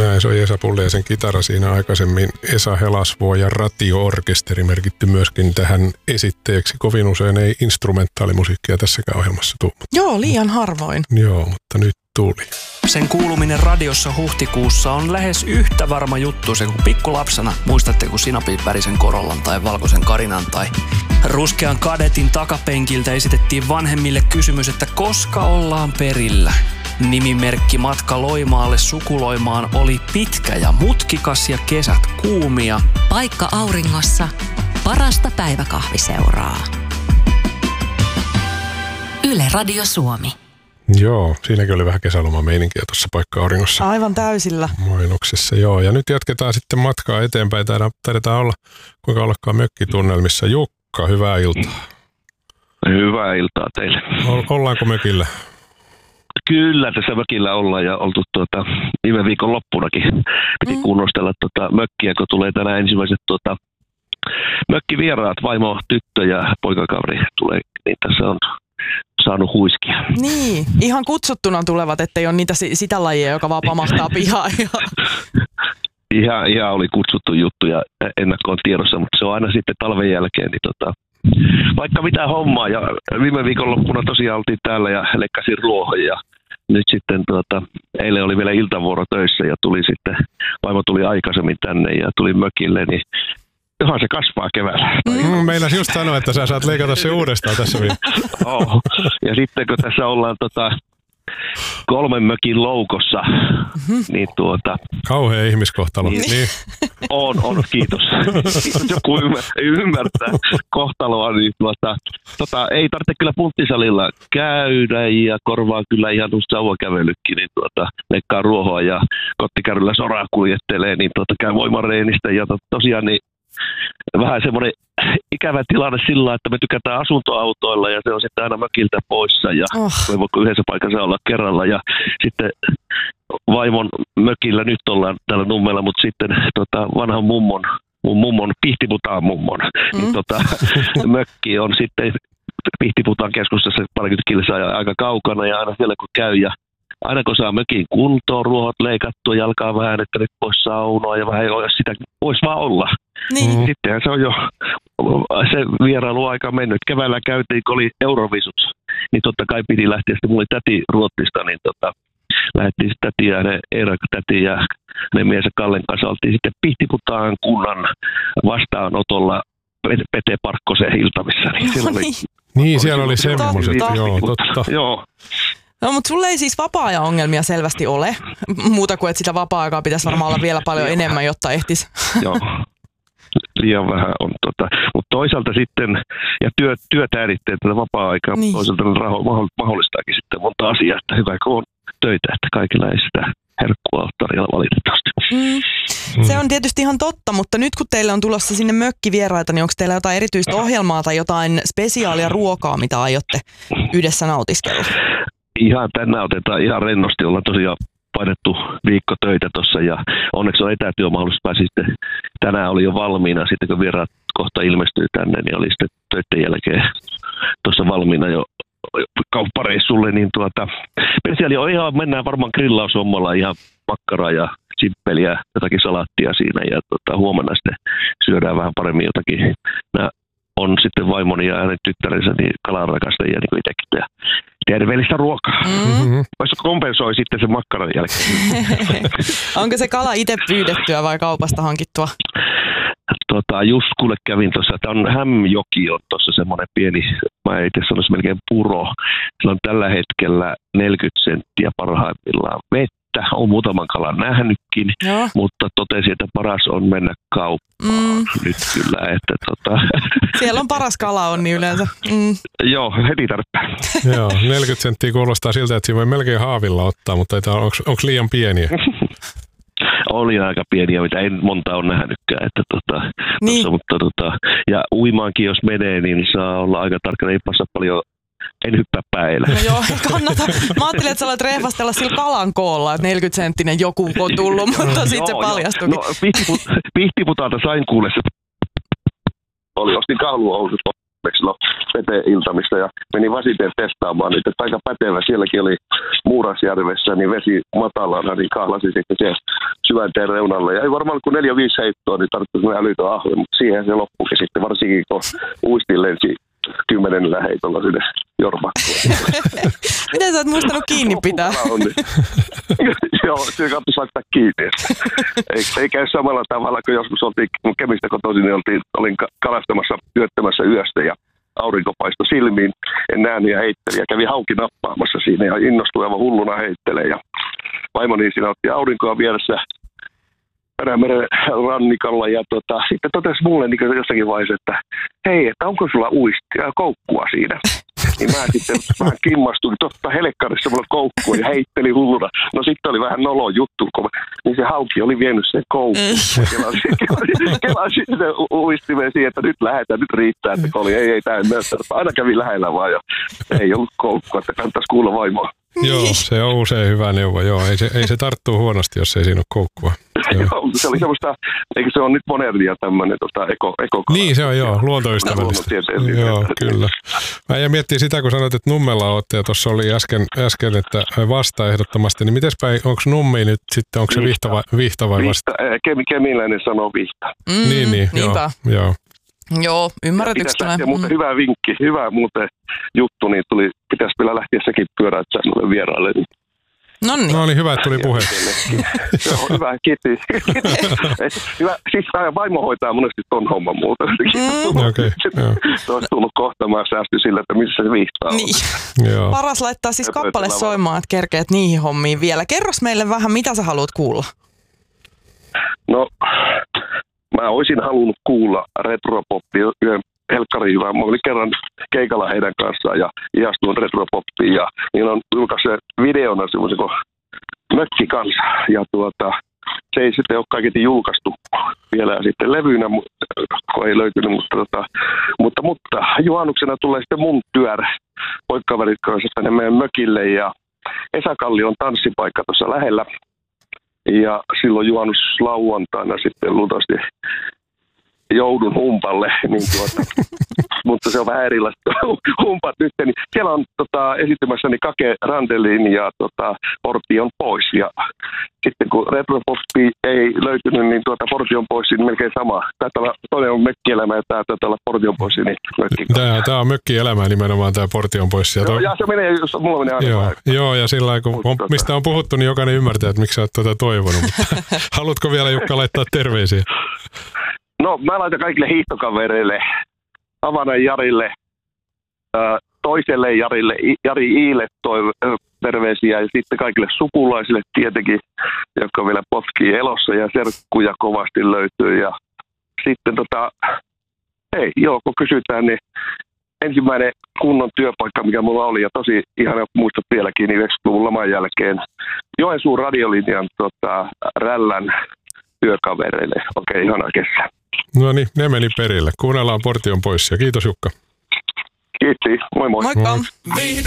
Näin, se on Esa Pulliaisen kitara siinä aikaisemmin. Esa Helasvuo ja Ratio-orkesteri merkitty myöskin tähän esitteeksi. Kovin usein ei instrumentaalimusiikkia tässäkään ohjelmassa tule. Joo, liian harvoin. Joo, mutta nyt tuli. Sen kuuluminen radiossa huhtikuussa on lähes yhtä varma juttu se kuin pikkulapsena. Muistatte, kun sinapin värisen Korollan tai valkoisen Karinan tai ruskean Kadetin takapenkiltä esitettiin vanhemmille kysymys, että koska ollaan perillä? Nimimerkki matka Loimaalle sukuloimaan oli pitkä ja mutkikas ja kesät kuumia. Paikka auringossa, parasta päiväkahviseuraa. Yle Radio Suomi. Joo, siinäkin oli vähän kesälomameininkiä tuossa Paikka-auringossa. Aivan täysillä. Mainoksessa, joo. Ja nyt jatketaan sitten matkaa eteenpäin. Taidetaan olla, kuinka ollakaan mökkitunnelmissa. Jukka, hyvää iltaa. Hyvää iltaa teille. Ollaanko mökillä? Kyllä, tässä mökillä ollaan ja oltu viime viikon loppunakin. Piti kunnostella mökkiä, kun tulee tänään ensimmäiset mökkivieraat, vaimo, tyttö ja poikakaveri tulee, niin tässä on saanut huiskia. Niin, ihan kutsuttuna tulevat, ettei ole niitä sitä lajia, joka vaan pamahtaa pihaan. Ihan oli kutsuttu juttu ja ennakkoon tiedossa, mutta se on aina sitten talven jälkeen, niin vaikka mitä hommaa. Ja viime viikonloppuna tosiaan oltiin täällä ja lekkasin ruohon ja nyt sitten eilen oli vielä iltavuoro töissä ja vaimo tuli aikaisemmin tänne ja tuli mökille, niin johan se kasvaa keväällä. Meinasin just sanoa, että sä saat leikata se uudestaan tässä Ja sitten kun tässä ollaan 3 mökin loukossa, niin kauhea ihmiskohtalo. Niin. On, kiitos. Joku ymmärtää kohtaloa, niin ei tarvitse kyllä punttisalilla käydä ja korvaa kyllä ihan sauvakävelykin, niin leikkaa ruohoa ja kottikärryllä soraa kuljettelee, niin käy voimareenistä ja tosiaan niin vähän semmoinen ikävä tilanne sillä, että me tykätään asuntoautoilla ja se on sitten aina mökiltä poissa ja me voiko yhdessä paikassa olla kerralla ja sitten vaimon mökillä nyt ollaan täällä Nummella, mutta sitten vanhan mummon Pihtiputaan mummon niin mökki on sitten Pihtiputaan keskustassa parikymmentä kilsaa ja aika kaukana ja aina siellä kun käy ja aina kun saa mökin kuntoon, ruohot leikattua, jalkaa vähän, että nyt pois saunoa ja vähän sitä voisi vaan olla. Niin. Sittenhän se on jo se vierailuaika mennyt. Keväällä käytiin, kun oli Eurovisut, niin totta kai piti lähteä. Sitten mulla oli täti Ruotsista, niin lähdettiin sitten täti ja Eera-täti ja ne mies ja Kallen kanssa oltiin sitten Pihtiputaan kunnan vastaanotolla Pete Parkkosen iltamissa. Niin, siellä oli semmoiset, joo, totta. Joo. No, mutta sulla ei siis vapaa-ajan ongelmia selvästi ole. Muuta kuin, että sitä vapaa-aikaa pitäisi varmaan olla vielä paljon enemmän, jotta ehtisi. Joo, liian vähän on. Mutta toisaalta sitten, ja työt äärittää tätä vapaa-aikaa, niin. Toisaalta mahdollistaakin sitten monta asiaa, että hyvä kun on töitä, että kaikilla ei sitä herkkua ole tarjolla valitettavasti. Se on tietysti ihan totta, mutta nyt kun teille on tulossa sinne mökkivieraita, niin onko teillä jotain erityistä ohjelmaa tai jotain spesiaalia ruokaa, mitä aiotte yhdessä nautiskella? Ihan tänään otetaan ihan rennosti, ollaan tosiaan painettu viikko töitä tuossa ja onneksi on etätyömahdollisuus. Sitten tänään oli jo valmiina, sitten kun vieraat kohta ilmestyy tänne, niin oli sitten töiden jälkeen tuossa valmiina jo kauppareissulle, niin spesiaali on ihan, mennään varmaan grillaushommalla ihan makkaraa ja simppeliä, jotakin salaattia siinä ja huomenna sitten syödään vähän paremmin jotakin. Nämä on sitten vaimoni ja hänen tyttärensä niin kalanrakastajia niin kuin itsekin ja terveellistä ruokaa. Voisi kompensoi sitten sen makkaran jälkeen. Onko se kala itse pyydettyä vai kaupasta hankittua? Just kuule kävin tuossa, tämä on Hämjoki on tuossa semmoinen pieni, mä itse sanoisin melkein puro. Sillä on tällä hetkellä 40 senttiä parhaimmillaan vettä. On muutaman kalan nähnytkin, mutta totesin, että paras on mennä kauppaan nyt kyllä. Että Siellä on paras kala on niin yleensä. Joo, heti tarpeen. Joo, 40 senttiä kuulostaa siltä, että siinä voi melkein haavilla ottaa, mutta onko liian pieniä? Oli aika pieniä, mitä en monta ole nähnytkään. Että niin. Mutta ja uimaankin jos menee, niin saa olla aika tarkkana, ei passa paljon. En hyppää päällä. No joo, kannata. Mä ajattelin, että sä olet rehvastella sillä kalan koolla, että 40-senttinen joku on tullut, mutta sitten se paljastuikin. No, Pihtiputaalta sain kuulla se. Ostin kahluhousut silloin Pete-iltamissa ja menin Vasiteen testaamaan niitä, että aika pätevä. Sielläkin oli Muurasjärvessä, niin vesi matalana, niin kahlasin sitten siihen syvänteen reunalle. Ja ei varmaan kun 4-5 heittoa, niin tarvitsi älytön ahve, mutta siihen se loppukin sitten, varsinkin kun uistin lensi 10 heitolla sinne Jormakkoon. Miten sä oot muistanut kiinni pitää? Joo, se kannattaa laittaa kiinni. Ei käy samalla tavalla, kun joskus oltiin Kemistä kotoisin, niin olin kalastamassa yöttämässä yöstä ja aurinko paistoi silmiin. En nähnyt ja heittelin ja kävi hauki nappaamassa siinä ja innostui aivan hulluna heittelee. Ja vaimoni siinä otti aurinkoa vieressä Perämeren rannikalla ja sitten totesi mulle niin jossakin vaiheessa, että hei, että onko sulla koukkua siinä? Niin mä sitten vähän kimmastuin, totta helekkarissa mulla koukkua ja heitteli hulluna. No sitten oli vähän nolo juttu, niin se hauki oli vienyt sen koukkuun. Kelasin se uistimeen siihen, että nyt lähdetään, nyt riittää, että oli ei tää en näytä. Aina kävi lähellä vaan ja ei ollut koukkua, että kannattaisi kuulla vaimoa. Joo, se on usein hyvä neuvo. Joo, ei se tarttuu huonosti, jos ei siinä ole koukkua. Joo, se oli semmoista, eikö se ole nyt modernia tämmöinen eko. Niin se on, joo, luontoystävällistä. Joo, kyllä. Mä jäin miettimään sitä, kun sanoit, että Nummella olette, ja tuossa oli äsken että vasta ehdottomasti, niin mites päin, onko Nummi nyt sitten, onko se vihta vai vasta? Kemiläinen sanoo vihta. Niin, joo. Joo, ymmärretyksi. Mutta hyvä vinkki, hyvä muuten juttu, niin pitäisi vielä lähteä sekin pyöräyttämään vieraille. Noniin. No niin, hyvä, että tuli puheen. Joo, hyvä, kiitos. Hyvä, siis vaimo hoitaa monesti ton homman muuta. Okei, joo. Se olisi tullut kohtamaan säästy sillä, että missä se viihtaa. Niin. Joo. Paras laittaa siis kappale soimaan, että kerkeät niihin hommiin vielä. Kerros meille vähän, mitä sä haluat kuulla? No, mä olisin halunnut kuulla retropoppia yhden helkkari hyvää. Mä olin kerran keikalla heidän kanssaan ja ihastuin retropoppiin ja niin on julkaissut videona semmoisen kuin Mökki kanssa. Ja se ei sitten ole kaiketi julkaistu vielä sitten levyynä, kun ei löytynyt, mutta juhannuksena tulee sitten mun työrä poikkaverit kanssa tänne meidän mökille ja Esa Kallion tanssipaikka tuossa lähellä. Ja silloin juhannuslauantaina sitten luultavasti joudun humpalle, niin mutta se on vähän erilaista humpat nyt. Niin siellä on esittämässäni Kake Randelin ja Portti on pois. Ja sitten kun retropoppi ei löytynyt, niin Portti on pois, niin melkein sama. Taitaa toinen on mökkielämä ja tämä taitaa olla Portti on pois, niin mökki. Tämä on mökkielämä nimenomaan, tämä Portti on pois. Ja se menee, jos mulla menee aina. Joo, ja sillä lailla, mistä on puhuttu, niin jokainen ymmärtää, että miksi sä oot toivonut. Haluatko vielä, Jukka, laittaa terveisiä? No, mä laitan kaikille hiihtokavereille, Havanan Jarille, toiselle Jarille, Jari Iille terveisiä ja sitten kaikille sukulaisille tietenkin, jotka vielä potkii elossa ja serkkuja kovasti löytyy. Ja sitten kun kysytään, niin ensimmäinen kunnon työpaikka, mikä mulla oli ja tosi ihana muistat vieläkin, niin 90-luvun laman jälkeen Joensuun radiolinjan Rällän työkavereille. Okei, ihana kesä. No niin, ne meni perille. Kuunnellaan Portti on pois ja kiitos Jukka. Kiitos, moi moi. Moikka.